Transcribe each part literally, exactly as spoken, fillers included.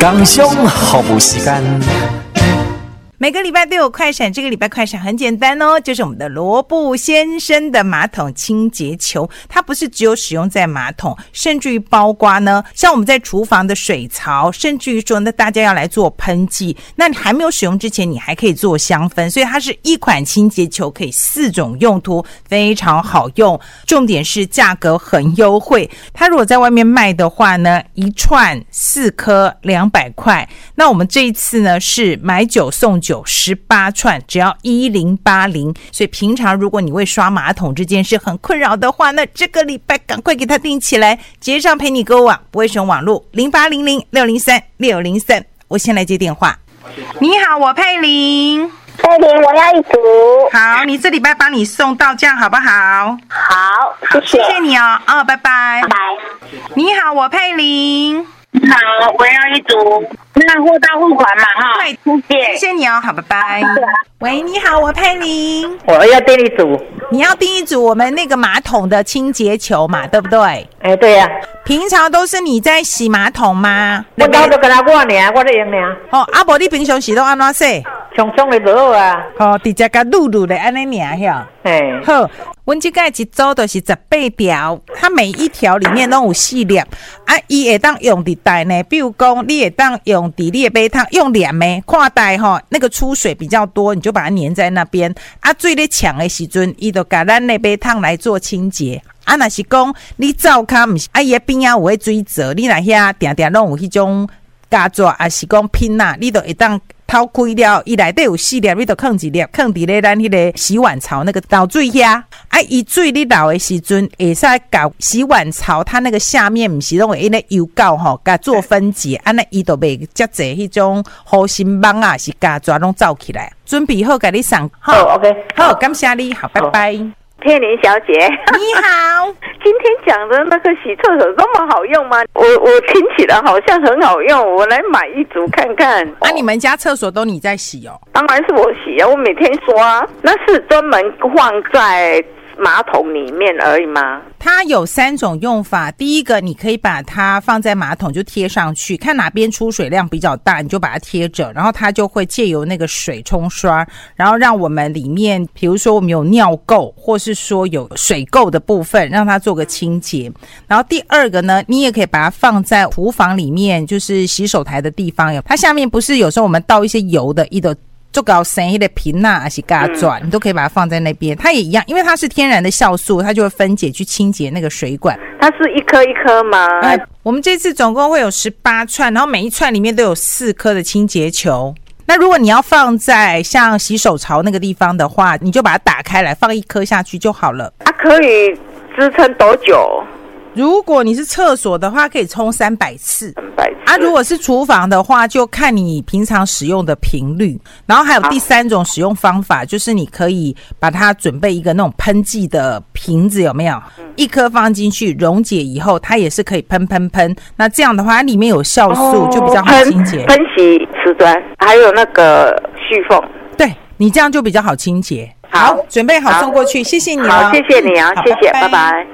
工商服务时间。 每个礼拜都有快闪，这个礼拜快闪很简单哦，就是我们的罗布先生的马桶清洁球，它不是只有使用在马桶，甚至于包括呢，像我们在厨房的水槽，甚至于说呢，大家要来做喷剂，那你还没有使用之前，你还可以做香氛，所以它是一款清洁球，可以四种用途，非常好用。重点是价格很优惠，它如果在外面卖的话呢，一串四颗两百块，那我们这一次呢是买九送九。十八串只要一零八零，所以平常如果你为刷马桶这件事很困扰的话，那这个礼拜赶快给它订起来，直接上陪你购网，不会使用网络零八零零六零三六零三。我先来接电话。你好，我佩玲。 佩玲，我要一组。 好，你这礼拜帮你送到，这样好不好？ 好，谢谢。 谢谢你哦，哦，拜拜。 拜拜。 你好，我佩玲。 好，我要一组。那货到付款嘛，哈。 对， 谢谢谢你哦，好，拜拜。喂，你好，我佩玲。 我要订一组。 你要订一组我们那个马桶的清洁球嘛，对不对？ 哎，对呀、啊。 平常都是你在洗马桶吗？ 我都都跟他我呢，我在用呢。 哦，啊无你平常洗都安怎洗？ 冲冲的就好啊。 哦，直接甲撸撸的安尼尔遐。 哎， 好，阮这个一组就是十八条，它每一条里面都有四粒，啊，伊会当用伫袋呢，比如讲你会当用伫你的马桶用黏的，看袋吼那个出水比较多，你就把它粘在那边，啊，水咧强的时阵，伊就甲咱的马桶来做清洁。啊，若是讲你灶骹毋是，啊，伊的边仔有迄水槽，你若遐定定拢有迄种胶纸，啊是讲拼啊，你就会当掏开了，伊内底有四粒，你就放一粒，放伫咧咱迄个洗碗槽那个倒水遐。啊，伊水你倒的时阵，会使搞洗碗槽，它那个下面毋是拢会那油膏吼，甲做分解，安尼伊就袂遮济迄种好心网啊，是胶纸拢走起来。准备好，甲你上。 好 ，OK， 好，感谢你，好，拜拜。 佩玲小姐， 你好。 今天讲的那个洗厕所这么好用吗？我我听起来好像很好用，我来买一组看看。 啊，你们家厕所都你在洗哦？ 当然是我洗啊，我每天刷。那是专门放在马桶里面而已吗？ 它有三种用法，第一个你可以把它放在马桶就贴上去，看哪边出水量比较大你就把它贴着，然后它就会借由那个水冲刷，然后让我们里面比如说我们有尿垢或是说有水垢的部分让它做个清洁。然后第二个呢，你也可以把它放在厨房里面，就是洗手台的地方，它下面不是有时候我们倒一些油的一的做搞生一的瓶啊，还是嘎转，你都可以把它放在那边。它也一样，因为它是天然的酵素，它就会分解去清洁那个水管。 它是一颗一颗吗？ 呃，我们这次总共会有十八串，然后每一串里面都有四颗的清洁球。那如果你要放在像洗手槽那个地方的话，你就把它打开来，放一颗下去就好了。 它可以支撑多久？ 如果你是厕所的话，可以冲三百次。 三百次啊，如果是厨房的话，就看你平常使用的频率。然后还有第三种使用方法，就是你可以把它准备一个那种喷剂的瓶子，有没有？嗯、一颗放进去，溶解以后，它也是可以喷喷喷。那这样的话，它里面有酵素，就比较好清洁。 哦、喷洗瓷砖，还有那个续缝。 对，你这样就比较好清洁。 好， 好准备好送过去，谢谢你哦。 好，谢谢你啊， 嗯、 谢谢，拜拜。拜拜。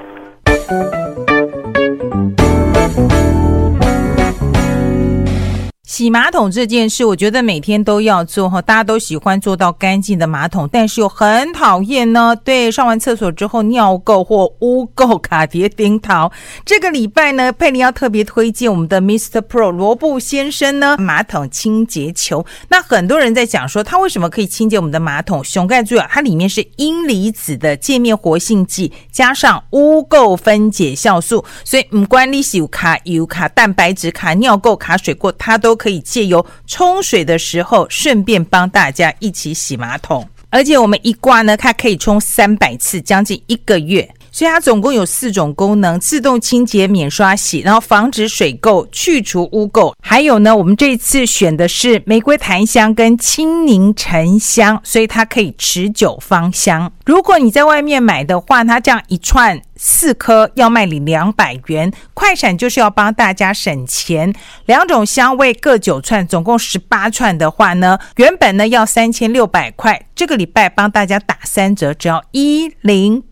洗马桶这件事我觉得每天都要做，大家都喜欢做到干净的马桶，但是又很讨厌呢，对，上完厕所之后尿垢或污垢卡叠丁桃。这个礼拜呢，佩玲要特别推荐我们的 Mister Pro 罗布先生呢马桶清洁球。那很多人在讲说它为什么可以清洁我们的马桶，熊盖注意啊，它里面是阴离子的界面活性剂加上污垢分解酵素，所以不管你是有卡油卡蛋白质卡尿垢卡水垢，它都可以可以借由冲水的时候顺便帮大家一起洗马桶。而且我们一挂呢，它可以冲三百次，将近一个月。所以它总共有四种功能：自动清洁、免刷洗，然后防止水垢、去除污垢。还有呢，我们这一次选的是玫瑰檀香跟青柠沉香，所以它可以持久芳香。如果你在外面买的话，它这样一串四颗要卖你两百元，快闪就是要帮大家省钱。两种香味各九串，总共十八串的话呢，原本呢要三千六百块，这个礼拜帮大家打三折，只要一零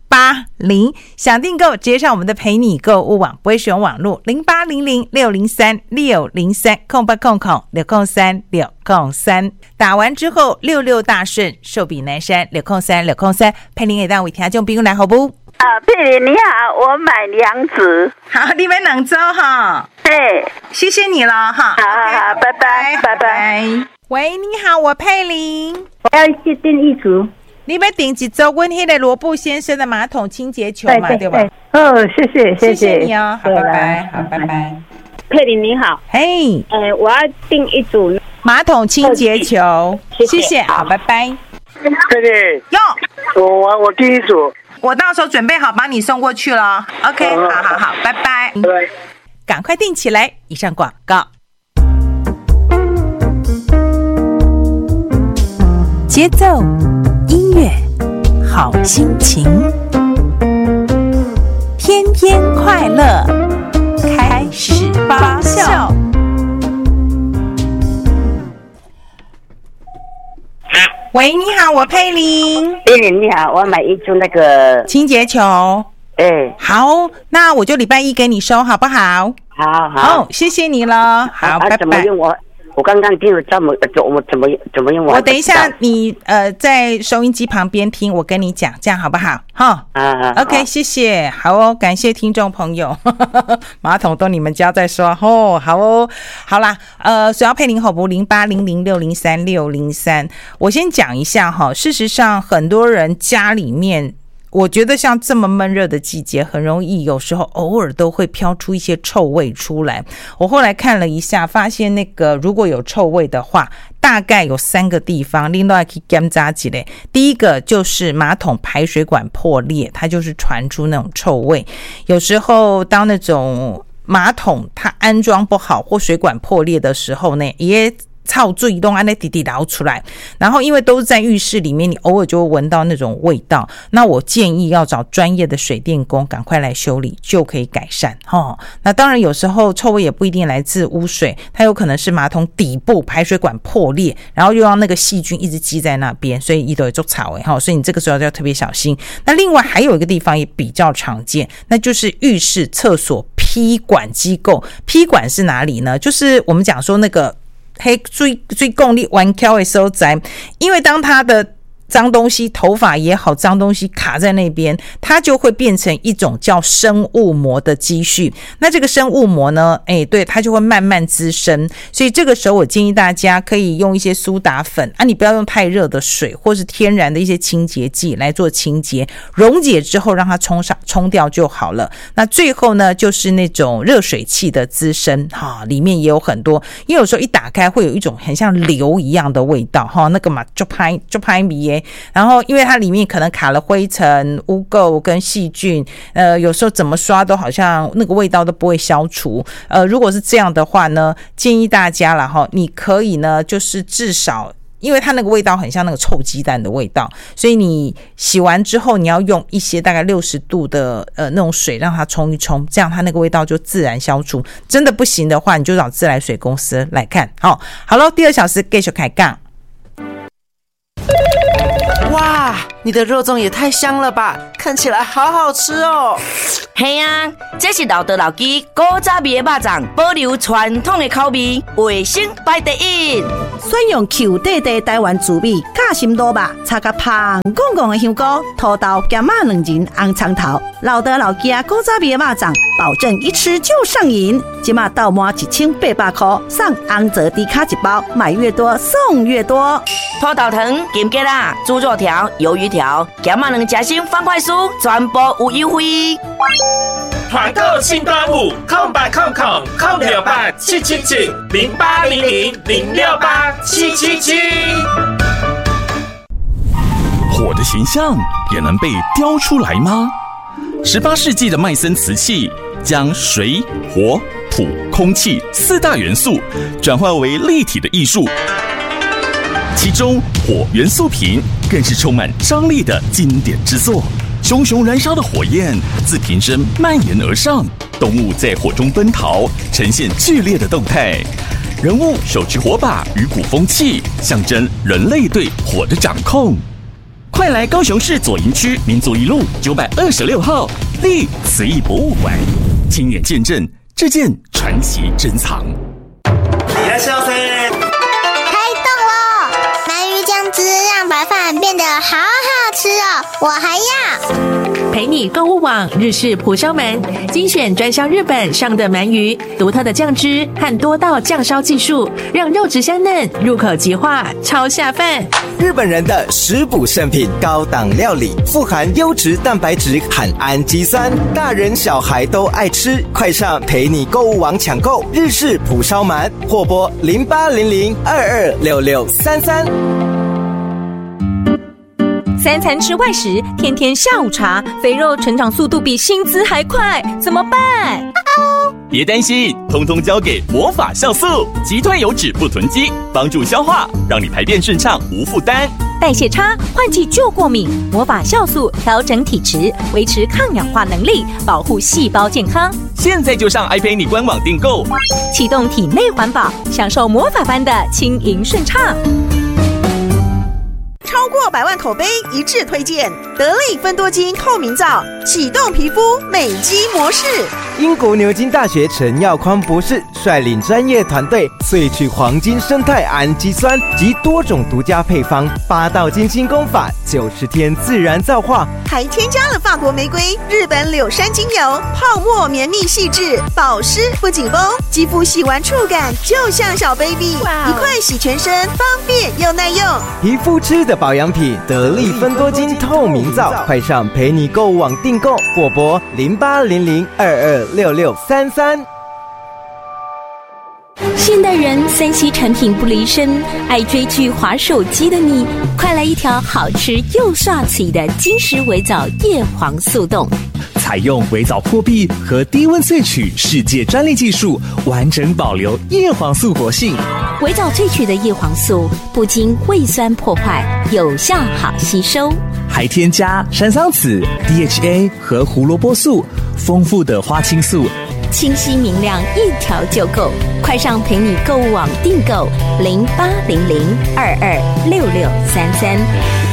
八零，想订购直接上我们的陪你购物网，不会使用网络零八零零六零三六零三空八空空六空三六空三，打完之后六六大顺，寿比南山六空三六空三，陪您给大位听众朋友来好不？ 啊，佩玲你好，我买两组。 好，你买两周哈。 对， 谢谢你了哈。 好好好，拜拜拜拜。 喂，你好，我佩玲， 我要去订一组。 你要订几周？问那个罗布先生的马桶清洁球嘛， 对, 对, 对吧？ 哦，谢谢谢谢， 谢谢你哦，好，拜拜，好，拜拜。 佩玲你好， 嘿， 呃，我要订一组马桶清洁球， 谢谢， 谢谢，好，拜拜。 佩玲， 哟， 我我我第一组， 我到时候准备好帮你送过去了。OK， 好好好，拜拜， 拜拜， 赶快订起来。以上广告。节奏，音乐，好心情，天天快乐，开始发酵。喂，你好，我佩玲。 佩玲你好，我买一组那个清洁球。 哎、欸， 好，那我就礼拜一给你收，好不好？ 好好， 好，谢谢你了。好， 啊、 拜拜。 怎么用我？我刚刚听了这么怎么怎么怎么用我？ 我等一下你呃在收音机旁边听，我跟你讲，这样好不好？哈啊 ，OK， 谢谢，好哦，感谢听众朋友，马桶都你们家在刷哦，好哦，好啦，呃，所要配零口不零八零零六零三六零三，我先讲一下哈，事实上很多人家里面。我觉得像这么闷热的季节，很容易有时候偶尔都会飘出一些臭味出来。我后来看了一下，发现那个如果有臭味的话，大概有三个地方，另外可以检查起来。第一个就是马桶排水管破裂，它就是传出那种臭味。有时候当那种马桶它安装不好或水管破裂的时候呢，也臭水都按那滴滴流出来，然后因为都是在浴室里面，你偶尔就会闻到那种味道。那我建议要找专业的水电工赶快来修理，就可以改善齁。那当然有时候臭味也不一定来自污水，它有可能是马桶底部排水管破裂，然后又让那个细菌一直积在那边，所以一堆就臭诶齁。所以你这个时候就要特别小心。那另外还有一个地方也比较常见，那就是浴室、厕所批管机构。批管是哪里呢？就是我们讲说那个。黑最最功力玩巧的所在，因为当它的脏东西头发也好脏东西卡在那边，它就会变成一种叫生物膜的积蓄。那这个生物膜呢，哎，对，它就会慢慢滋生。所以这个时候我建议大家可以用一些苏打粉啊，你不要用太热的水或是天然的一些清洁剂来做清洁，溶解之后让它冲上冲掉就好了。那最后呢就是那种热水器的滋生哈，里面也有很多，因为有时候一打开会有一种很像硫一样的味道哈，那个嘛就拍就拍米耶。然后因为它里面可能卡了灰尘、污垢跟细菌，呃，有时候怎么刷都好像那个味道都不会消除。呃，如果是这样的话呢，建议大家啦齁，你可以呢，就是至少。因为它那个味道很像那个臭鸡蛋的味道，所以你洗完之后你要用一些大概六十度的呃那种水让它冲一冲，这样它那个味道就自然消除。真的不行的话，你就找自来水公司来看。好，好咯，第二小时继续开讲。 哇，你的肉粽也太香了吧，看起来好好吃哦。 嘿啊，这是老德老鸡古早味的肉粽，保留传统的口味，卫生排第一。 选用 Q 弟弟台湾滋味夹心卤肉，插甲香公公的香菇、土豆、咸仔两仁、红葱头，老德老鸡古早味的肉粽，保证一吃就上瘾。今嘛到满一千八百块，送红泽低卡一包，买越多送越多。 土豆糖、金桔啦、猪肉条、鱿鱼条、咸仔两夹心方块酥，全部有优惠。 团购庆端午，空八空空空六八七七七零八零零零六八七七七。 火的形象也能被雕出来吗？十八世纪的麦森瓷器将水、火、土、空气四大元素转换为立体的艺术，其中火元素瓶更是充满张力的经典之作。熊熊燃烧的火焰自瓶身蔓延而上，动物在火中奔逃，呈现剧烈的动态。人物手持火把与鼓风器，象征人类对火的掌控。 快来高雄市左营区民族一路九百二十六号立慈义博物馆，亲眼见证这件传奇珍藏。 你来笑噻！ 开动了！鳗鱼酱汁让白饭变得好好吃哦，我还要。 陪你购物网日式蒲烧鳗，精选专销日本上的鳗鱼，独特的酱汁和多道酱烧技术，让肉质香嫩，入口即化，超下饭。 日本人的食补圣品，高档料理，富含优质蛋白质和氨基酸，大人小孩都爱吃。快上陪你购物网抢购日式蒲烧鳗，或拨零八零零二二六六三三。 三餐吃外食，天天下午茶，肥肉成长速度比薪资还快，怎么办？ 别担心，通通交给魔法酵素，击退油脂不囤积，帮助消化，让你排便顺畅无负担。 代谢差，换季就过敏，魔法酵素调整体质，维持抗氧化能力，保护细胞健康。 现在就上 iPay 官网订购， 启动体内环保，享受魔法般的轻盈顺畅。 超过百万口碑一致推荐得力芬多精透明皂，启动皮肤美肌模式。 英国牛津大学陈耀匡博士率领专业团队萃取黄金生态氨基酸及多种独家配方，八道金星功法，九十天自然皂化， 还添加了法国玫瑰、日本柳杉精油，泡沫绵密细致，保湿不紧绷，肌肤洗完触感就像小 baby， 一块洗全身，方便又耐用。 皮肤吃的保养品，得力芬多精透明皂，快上陪你购物网订购，或拨零八零零二二六六三三。 现代人三 C 产品不离身，爱追剧滑手机的你，快来一条好吃又帅气的金石微藻叶黄素冻。 采用微藻破壁和低温萃取世界专利技术，完整保留叶黄素活性。 微藻萃取的叶黄素不经胃酸破坏，有效好吸收， 还添加山桑子、D H A 和胡萝卜素，丰富的花青素， 清晰明亮，一条就够。快上陪你购物网订购零八零零二二六六三三。